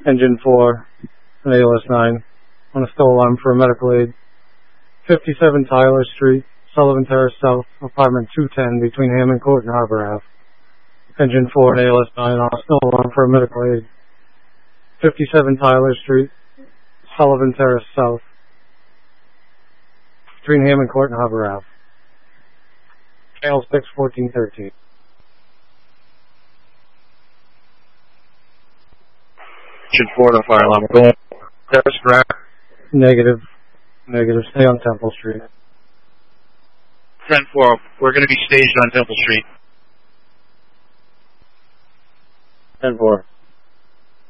Engine 4, an ALS 9, on a stall alarm for a medical aid. 57 Tyler Street, Sullivan Terrace South, apartment 210, between Hammond Court and Harbor Ave. Engine 4, an ALS 9, on a stall alarm for a medical aid. 57 Tyler Street, Sullivan Terrace South, between Hammond Court and Harbor Ave. Channel 6, 1413. Engine 4 to fire alarm. Go on. Terrace, correct? Negative. Stay on Temple Street. 10-4, we're going to be staged on Temple Street. 10-4.